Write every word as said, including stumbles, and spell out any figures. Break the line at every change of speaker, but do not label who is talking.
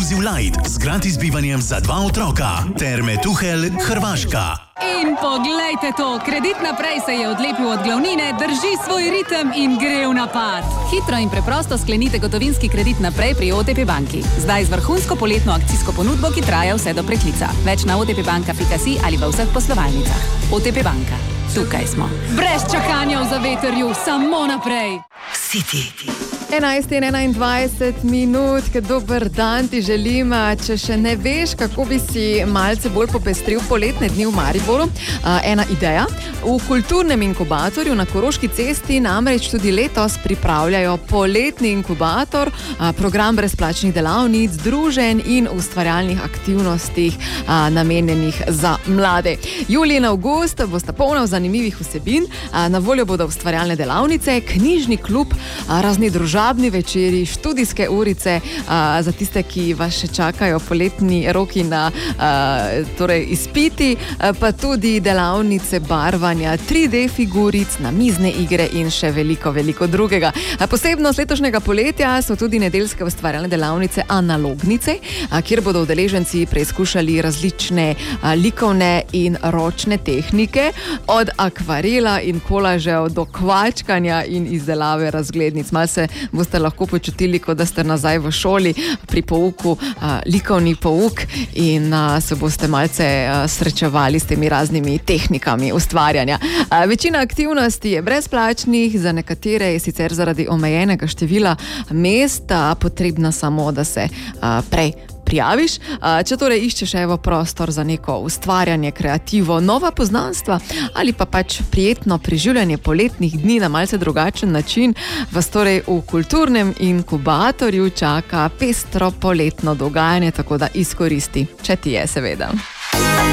Inclusive Light z gratis bivanjem za dva otroka. Terme Tuhelj, Hrvaška.
In poglejte to, Kredit Naprej se je odlepil od glavnine, drži svoj ritem in gre v napad. Hitro in preprosto sklenite gotovinski kredit naprej pri O T P banki. Zdaj z vrhunsko poletno akcijsko ponudbo, ki traja vse do preklica. Več na otpbanka pika si ali v vseh poslovalnicah. O T P banka. Tukaj smo. Brez čakanja v zavetrju, samo naprej.
City.
enajst in enaindvajset minut, dober dan ti želim. Če še ne veš, kako bi si malce bolj popestril poletne dni v Mariboru, ena ideja. V kulturnem inkubatorju na Koroški cesti namreč tudi letos pripravljajo poletni inkubator, program brezplačnih delavnic, druženj in ustvarjalnih aktivnostih namenjenih za mlade. Julij in avgust bosta polna zanimivih vsebin, na voljo bodo ustvarjalne delavnice, knjižni klub, razni družabni večeri, študijske urice a, za tiste, ki vas še čakajo poletni roki na a, torej izpiti, a, pa tudi delavnice barvanja tri D figuric, namizne igre in še veliko, veliko drugega. A, posebnost letošnjega poletja so tudi nedeljske ustvarjalne delavnice Analognice, a, kjer bodo udeleženci preizkušali različne a, likovne in ročne tehnike, od akvarela in kolažev do kvačkanja in izdelave razglednic. Malo se boste lahko počutili, kot da ste nazaj v šoli pri pouku, a, likovni pouk in a, se boste malce a, srečevali s temi raznimi tehnikami ustvarjanja. A, večina aktivnosti je brezplačnih, za nekatere je sicer zaradi omejenega števila mest a, potrebna samo, da se a, prej prijaviš. Če torej iščeš evo prostor za neko ustvarjanje, kreativo, nova poznanstva ali pa pač prijetno preživljanje poletnih dni na malce drugačen način, vas torej v kulturnem inkubatorju čaka pestro poletno dogajanje, tako da izkoristi, če ti je seveda.